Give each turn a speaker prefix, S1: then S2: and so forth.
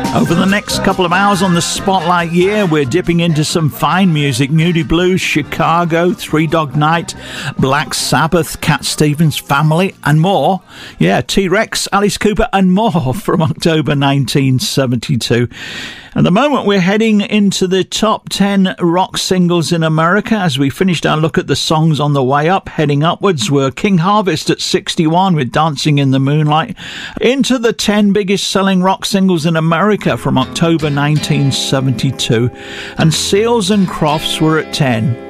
S1: Over the next couple of hours on the Spotlight Year, we're dipping into some fine music. Moody Blues, Chicago, Three Dog Night, Black Sabbath, Cat Stevens Family, and more. Yeah, T-Rex, Alice Cooper, and more from October 1972. At the moment, we're heading into the top 10 rock singles in America. As we finished our look at the songs on the way up, heading upwards were King Harvest at 61 with Dancing in the Moonlight. Into the 10 biggest selling rock singles in America from October 1972. And Seals and Crofts were at 10.